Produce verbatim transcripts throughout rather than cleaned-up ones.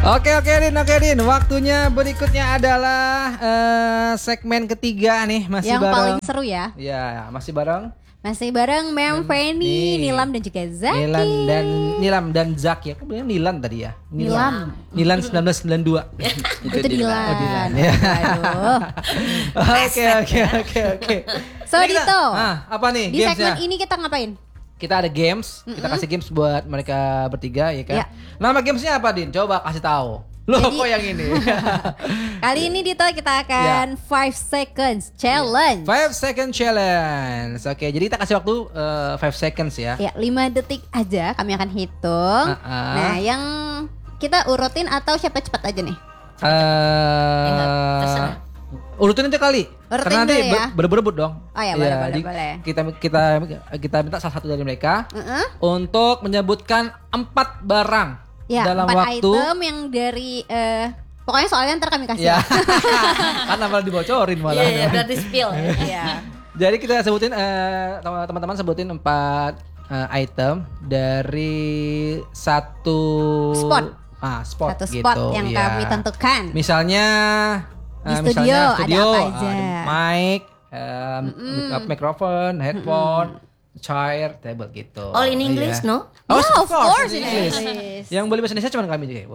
Oke oke Din, oke Din. Waktunya berikutnya adalah uh, segmen ketiga nih, masih yang bareng. Yang paling seru ya. Ya, masih bareng. Masih bareng Mem Feni, Nilam dan juga Zaki. Nilan dan Nilam dan Zaki. Aku bilang Nilan tadi ya. Nilam. Nilan seribu sembilan ratus sembilan puluh dua. Itu Dilan. Oh, Dilan. Ya. Aduh. Oke oke oke oke. So Dito. Ah, apa nih di gamesnya? segmen ini kita ngapain? Kita ada games, mm-hmm. kita kasih games buat mereka bertiga ya kan. Ya. Nama gamesnya apa Din? Coba kasih tahu. Loh, Jadi, kok yang ini? Kali ini Dito kita akan five yeah. seconds challenge. five second challenge. Oke, jadi kita kasih waktu uh, five seconds ya. Ya, lima detik aja kami akan hitung. Uh-uh. Nah, yang kita urutin atau siapa cepat aja nih? Eh, uh, urutin aja kali. Urutin karena nanti ya? ber- berebut dong. Oh ya, boleh, boleh, boleh. Kita kita kita minta salah satu dari mereka uh-uh. untuk menyebutkan empat barang. Ya, dalam empat waktu item yang dari uh, pokoknya soalnya ntar kami kasih. Ya. Karena malah dibocorin malah. Iya, yeah, berarti spill. Iya. Jadi kita sebutin uh, teman-teman sebutin empat uh, item dari satu spot. Ah, spot satu gitu. spot yang ya. kami tentukan. Misalnya di uh, studio, misalnya studio ada apa aja? Ada mic, um, mikrofon, headphone, mm-mm. chair, table gitu. All in English, yeah. no? Oh, yeah, of course, course in English. English. Yang boleh bahasa Indonesia cuma kami juga.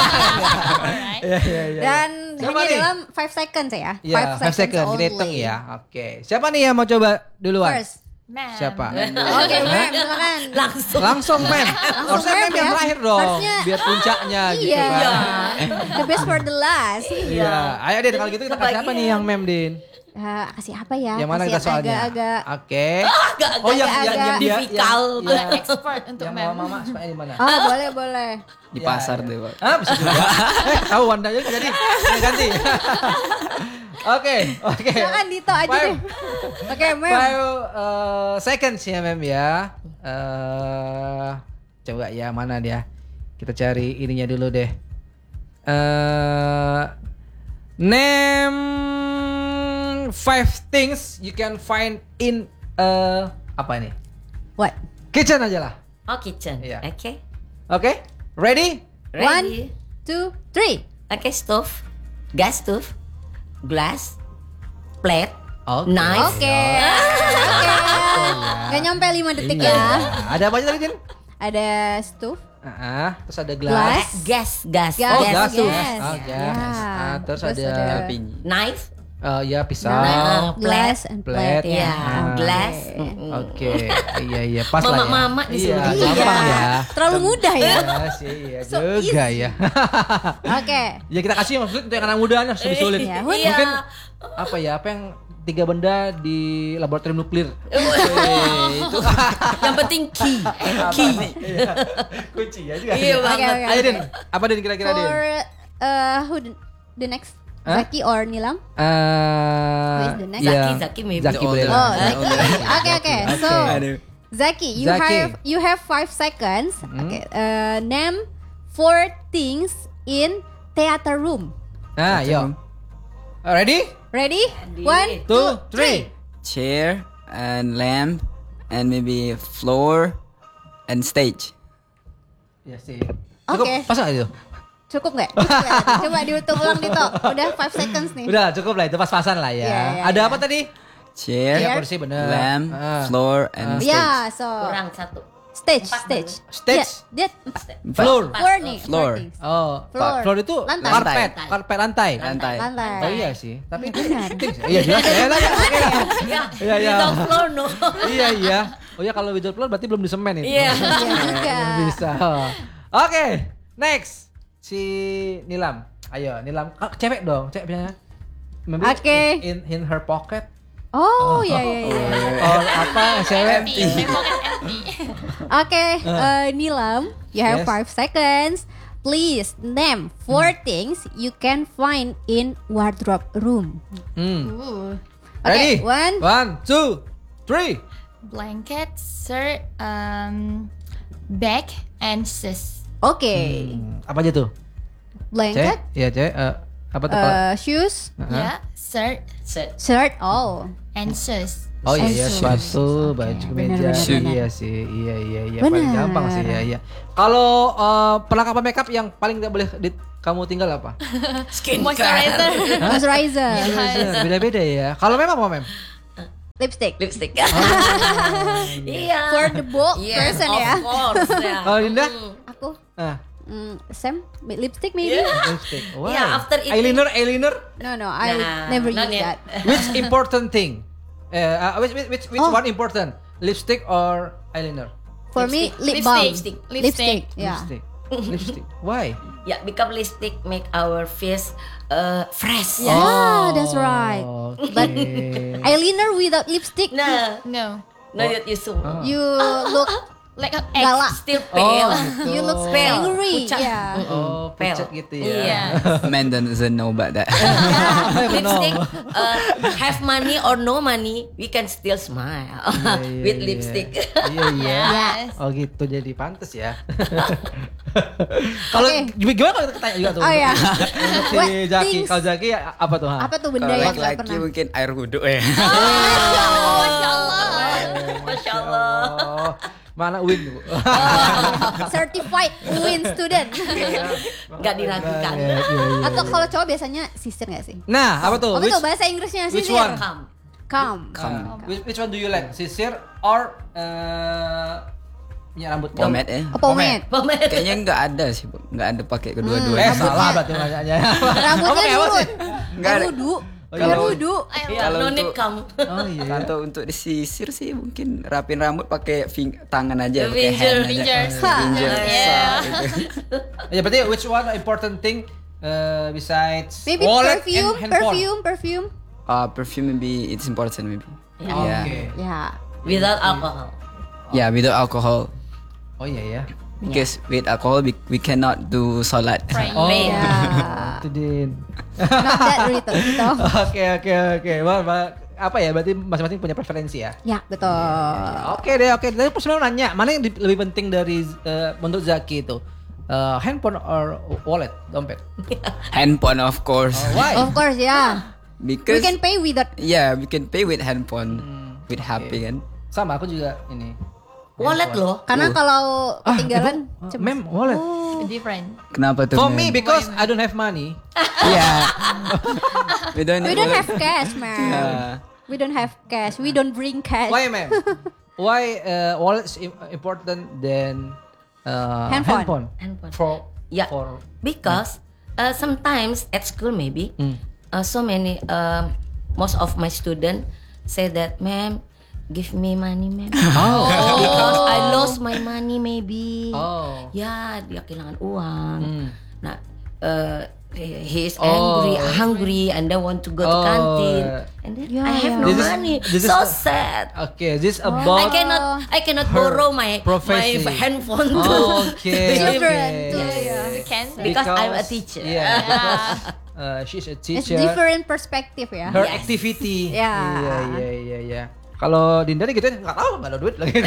Ya, ya, ya, Dan siapa hanya nih? dalam five seconds ya. Ya, five five seconds kita hitung ya. Oke. Siapa nih yang mau coba duluan? First. Man. Siapa? Oke, okay, Mem, silakan. Langsung. Langsung, Mem. Harusnya Mem yang terakhir dong. Harusnya, biar puncaknya iya. gitu kan. The best for the last. Iya. Ayo Din, kalau gitu kita kasih apa nih yang Mem, Din? Uh, kasih apa ya? Yang mana kasih kita soalnya? Agak-agak. Oke. Agak-agak. Oh, yang yang yang dia difficult. yang expert untuk yang Mem. mama sukanya di mana? Oh, boleh, boleh. Di Ya, pasar ya. deh, Pak. Ah, bisa juga. eh, tahu Wanda aja jadi. Ini ganti. Oke, oke. Silakan Dito aja Five. deh. Oke, okay, Mem. Five uh, seconds ya, Mem ya. Uh, coba ya mana dia? Kita cari ininya dulu deh. Uh, name five things you can find in uh, apa ini? What? Kitchen aja lah. Oh, kitchen. Iya. Oke. Okay. Oke, okay? Ready? Ready. One, two, three. Oke, okay, stove, gas stove, glass, plate, Okay. knife. Oke. Oke. Gak nyampe lima detik Iya. ya. Ada apa aja tadi, Din? Ada stove, Uh, terus ada gelas. Glass. Gas, gas, Gas. Oh, gas, gas tuh. gas. Oh, Ya. gas. Ah, terus, Terus ada, ada- L P G. knife, uh, ya pisau. Nah, glass and plate. plate, ya, ya. Ah. glass. Oke, iya iya pas lah ya. Mama-mama Iya, disuruh. gampang ya. Terlalu mudah ya. Iya sih, iya So juga easy. ya. Oke. Ya kita kasih yang sulit untuk yang anak mudanya lebih sulit. Iya. Mungkin apa ya? Apa yang tiga benda di laboratorium nuklir? Wih, itu Yang penting key, key. Iya. Kunci ya juga. Iya, Oke, banget. oke. Ayo Din, apa Din kira-kira Din? For uh, who the, the next? Hah? Zaki or Nilam? Uh, Who is the next? iya. Zaki, Zaki maybe. Zaki The boleh older. lah. Oh, Zaki. Oke, oke. So, Aduh. Zaki, you Zaki. have you have five seconds. Hmm. Okay. Uh, name four things in theater room. Nah, yuk. Ready? Ready? One, Two, two, three. three. Chair and lamp and maybe floor and stage. Ya sih. Cukup, Oke. pas nggak itu? Cukup nggak? Cukup nggak? Coba dihitung ulang Dito. Udah five seconds nih. Udah cukup lah itu pas-pasan lah ya. Iya, iya, Ada iya. apa tadi? Chair, Ya kursi bener. lamp, Ah. floor and stage. Ya, so Kurang satu. stage, Empat stage. Stage? Ya, dia empat. Floor. Floor nih. Floor. things. Oh, Floor. pa- floor itu Lantai. karpet, karpet lantai. Lantai. Lantai. Oh iya sih, tapi itu Benar. iya jelas ya lah. Ya, Iya, iya. without floor no. Iya iya. Oh ya kalau without floor berarti belum disemen itu. Iya. Iya juga. Belum bisa. Oke, next si Nilam. Ayo Nilam, Ah, cewek dong, cewek biasanya. Maybe Oke. In in her pocket. Oh, iya iya iya. Or apa cewek? Empty, my pocket empty. Oke, uh, Nilam, you have Yes. five seconds. Please name four things you can find in wardrobe room. Hmm. Ooh. Ready? Okay, one. One, two, three. Blanket, shirt, um, bag, and sis. Oke, Hmm, apa aja tuh? blanket, Cewek? Iya cewek. Eh, apa tuh? kalau- uh, shoes, Uh-huh. Yeah, shirt Set. shirt, oh, and sis. Oh iya, iya Shoes. sepatu, baju Benar, kemeja. benar, benar. Iya sih, iya iya iya. Benar. Paling gampang sih, iya iya. Kalau uh, perlengkapan makeup yang paling tidak boleh di, kamu tinggal apa? Moisturizer. Moisturizer. Iya, beda-beda ya. Kalau Mem apa Mem? Lipstick. Lipstick. Iya. For the bold Yes, person of ya. course. Ya. Kalau Dinda? Aku Ah, mm, Sam lipstick maybe. lipstick. Wow. Yeah, after eating- eyeliner, eyeliner. No no, I would Nah, never no use need. that. Which important thing? Uh, uh, which which which, which Oh. one important? Lipstick or eyeliner? For me, lip Lipstick. balm. Lipstick. Lipstick. Yeah. Lipstick. Lipstick. Why? Yeah, because lipstick make our face uh, fresh. Yeah, Ah, that's right. But Okay. eyeliner without lipstick, No, No. no, that you so. you look Like a galak. Still Oh, pale. gitu. You look Pale. angry. Pucat. Yeah. Oh, Pale. pucat gitu ya. Iya. Man doesn't know about that. Lipstick, uh, have money or no money, we can still smile Iya, iya, with iya. lipstick. Iya iya. Yes. Oh gitu jadi pantes ya. Kalau Oke. gimana kalau kita tanya juga tuh? Oh ya. Si What Jaki, things- kalau Jaki apa tuh? Ha? Apa tuh benda Kalau yang nggak laki-laki pernah? mungkin air wudhu ya. Masya Allah. Masya Allah. Oh, mana Win? Bu? Certified win student. Gak diragukan. Iya, iya, iya. Atau kalau cowok biasanya sisir nggak sih? Nah, apa tuh? Apa Which, tuh bahasa Inggrisnya which sisir? one? Come. Come. uh, which, which one do you like? Sisir or uh, minyak rambut? Pomade ya. Oh, pomade. Pomade. Kayaknya nggak ada sih, Bu. Nggak ada pakai Eh, kedua-duanya. salah berarti makanya. Rambutnya Kamu kayak apa nurut. sih? Nggak ada. Wudu. Oh, iya. Biar wudu. Yeah, Kalau no need untuk- come. Oh iya. Kalau untuk disisir sih mungkin rapin rambut pakai fing- tangan aja, The pakai finger, hand aja. fingers. Oh, finger, Yeah. sah, gitu. Ya berarti which one important thing uh, besides Maybe wallet perfume, and handphone? perfume, perfume. Uh, perfume maybe it's important maybe. Yeah. Yeah. Oke. Ya. Without alcohol. Yeah, without alcohol. Oh iya ya. Because with alcohol we, we cannot do salat. Praying. Oh, Rain. Ya. itu Din. Not that Rito. Rito. Oke oke oke. Wah, wah, apa ya? Berarti masing-masing punya preferensi ya. Ya, betul. Oke deh, oke. Tadi sebenarnya nanya, mana yang di- lebih penting dari uh, menurut Zaki itu? Uh, handphone or wallet, dompet? Handphone of course. Oh, why? Of course, ya. We Because can pay with that. yeah, we can pay with handphone with oke. happy kan. Sama aku juga ini. Wallet Handphone. loh. Karena kalau ketinggalan, Ah, cemas. mem wallet. Different. Kenapa tuh? For Mem? me because I don't have money. Yeah. we don't. we don't have cash, man. Yeah. We don't have cash. We don't bring cash. Why, ma'am? Why uh, wallet is im- important than uh, Handphone. handphone? Handphone. For Yeah. for Because uh, sometimes at school maybe Hmm. uh, so many um, most of my student say that, ma'am, give me money, ma'am. Oh. Because I lost my money maybe. Oh. Ya, dia kehilangan uang. Hmm. Nah, uh, he he is Oh. angry, hungry, and then want to go to Oh. canteen, and then Yeah, I have yeah. no This is- money. this is- so sad. Okay, this Oh. about I cannot I cannot her borrow my profesi. my handphone Oh, too. okay. Different. okay. Yeah, yeah. You can. Because I'm a teacher. Yeah, because uh, she's a It's teacher. different perspective ya. Her Yes. activity. Yeah. Iya, iya, iya, iya. Kalau Dinda nih gitu nggak tahu nggak ada duit lagi.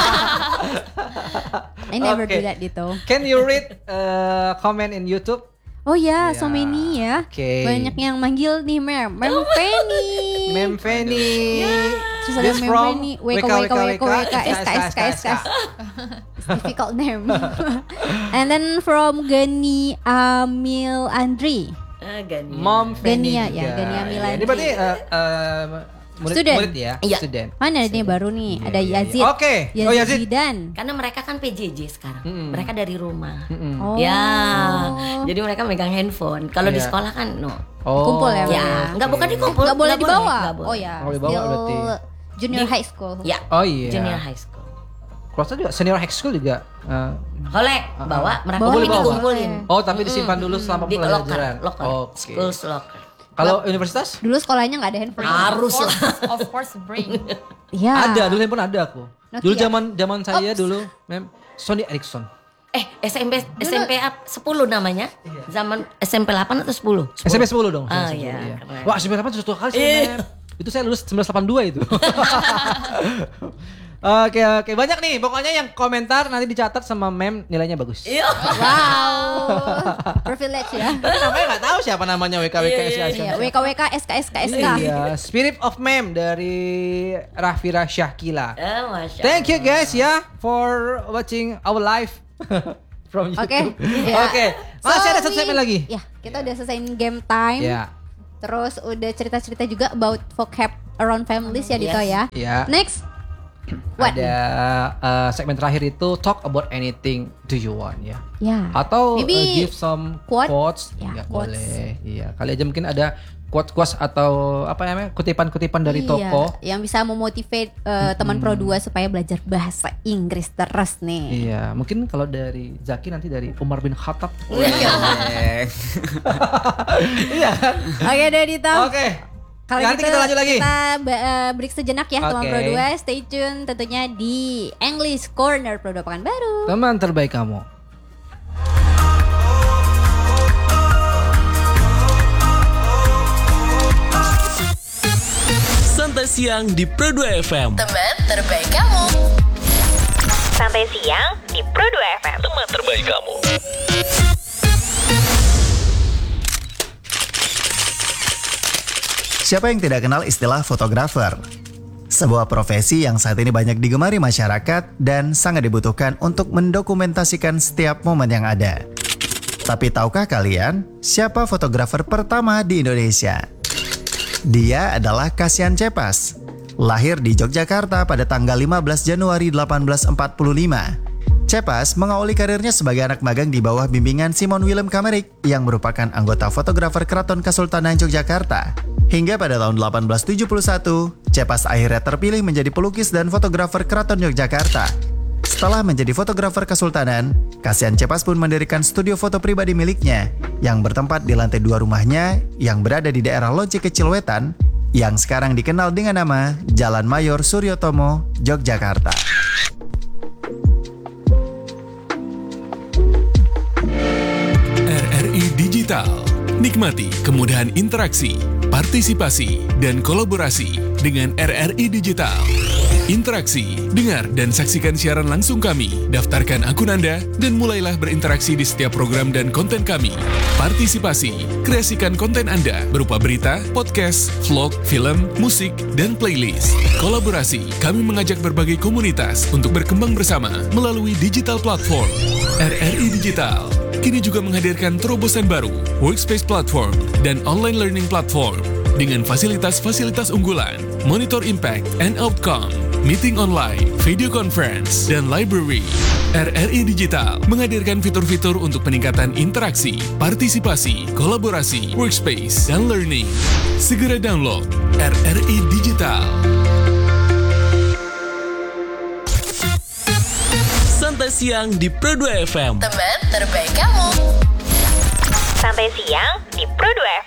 I never Okay. do that gitu. Can you read uh, comment in YouTube? Oh ya, Ya, so many ya. oke. Banyak yang manggil nih, Mem. Mem Penny. Mem Fanny. Terus ada This Mem from Penny. W K W K W K W K S K S K S K. It's difficult name. And then from Gani Amil Andri. Ah, gani. Mom Fanny Gania, juga. ya, Gania Milani. Ini berarti uh, uh, murid, Student. murid ya? Iya. Student. Mana ini baru nih? Iya, Ada iya, iya. Yazid. Oke. Oh, Yazid. Zidan. Karena mereka kan P J J sekarang. Mm-mm. Mereka dari rumah. Mm-mm. Oh. Ya, jadi mereka megang handphone. Kalau di Iya. sekolah kan no. Oh, Kumpul ya, Ya, Oke. nggak bukan dikumpul. Nggak boleh nggak dibawa. nggak boleh. Oh ya. Nggak boleh dibawa Still berarti. junior Di- high school. Ya. Oh iya. Junior high school. Kalau saya juga senior high school juga. uh, Holek bawa, mereka Bawa, tapi bawa. dikumpulin. oh, tapi disimpan dulu selama Di locker, pembelajaran. locker. Oke. School's locker. Kalau universitas? Dulu sekolahnya nggak ada handphone. Harus Of lah. course, of course, bring. Iya. Ada, dulu handphone ada aku. Nokia. Dulu zaman zaman saya Ops. dulu, mem Sony Ericsson. Eh, S M P S M P up sepuluh namanya. Zaman S M P delapan atau sepuluh? S M P sepuluh dong. Ah, S M P sepuluh, iya, keren. Wah, S M P delapan suatu kali saya, Iya. Mem. Itu saya lulus seribu sembilan ratus delapan puluh dua itu. Oke, oke. Banyak nih. Pokoknya yang komentar nanti dicatat sama Mem nilainya bagus. Iya. Wow. Privilege ya. Tapi namanya nggak tahu siapa namanya W K W K S K S K. Iya, W K W K S K S K S K. Iya, Spirit of Mem dari Rafira Syahkila. Ah, Masya Thank you Allah. guys ya for watching our live from YouTube. Oke. Oke. ya. Masih ada So, satu segmen we- lagi. Ya, kita udah selesaiin game time. Ya. Terus udah cerita-cerita juga about vocab around families ya Dito ya. Ya. Next. What? Ada uh, segmen terakhir itu talk about anything do you want ya. Ya. Atau uh, Maybe give some quote. quotes. Ya, Ya, quotes. boleh. Iya, kali aja mungkin ada quotes-quotes atau apa namanya? kutipan-kutipan dari Iya, toko. yang bisa memotivate uh, teman Pro dua supaya belajar bahasa Inggris terus nih. Iya, mungkin kalau dari Zaki nanti dari Umar bin Khattab. Eh, Iya kan? Oke deh Dito. Oke. Kalau Nanti gitu kita lanjut lagi. Kita ba- uh, break sejenak ya teman Oke. Pro dua. Stay tune tentunya di English Corner Pro dua Pekanbaru. Teman terbaik kamu. Santai siang di Pro dua F M. Teman terbaik kamu. Santai siang di Pro dua F M. Teman terbaik kamu. Siapa yang tidak kenal istilah fotografer? Sebuah profesi yang saat ini banyak digemari masyarakat dan sangat dibutuhkan untuk mendokumentasikan setiap momen yang ada. Tapi tahukah kalian siapa fotografer pertama di Indonesia? Dia adalah Kasian Cepas. Lahir di Yogyakarta pada tanggal lima belas Januari delapan belas empat puluh lima. Cepas mengawali karirnya sebagai anak magang di bawah bimbingan Simon Willem Kamerik yang merupakan anggota fotografer Keraton Kesultanan Yogyakarta. Hingga pada tahun delapan belas tujuh puluh satu, Cepas akhirnya terpilih menjadi pelukis dan fotografer Keraton Yogyakarta. Setelah menjadi fotografer Kesultanan, Kasian Cepas pun mendirikan studio foto pribadi miliknya yang bertempat di lantai dua rumahnya yang berada di daerah Lonci Kecil Wetan yang sekarang dikenal dengan nama Jalan Mayor Suryotomo, Yogyakarta. R R I Digital. Nikmati kemudahan interaksi, partisipasi, dan kolaborasi dengan R R I Digital. Interaksi, dengar dan saksikan siaran langsung kami, daftarkan akun Anda, dan mulailah berinteraksi di setiap program dan konten kami. Partisipasi, kreasikan konten Anda berupa berita, podcast, vlog, film, musik, dan playlist. Kolaborasi, kami mengajak berbagai komunitas untuk berkembang bersama melalui digital platform. R R I Digital kini juga menghadirkan terobosan baru, workspace platform, dan online learning platform dengan fasilitas-fasilitas unggulan, monitor impact and outcome, meeting online, video conference, dan library. R R I Digital menghadirkan fitur-fitur untuk peningkatan interaksi, partisipasi, kolaborasi, workspace, dan learning. Segera download R R I Digital. Santai siang di Pro dua F M. Teman terbaik kamu. Santai siang di Pro dua F M.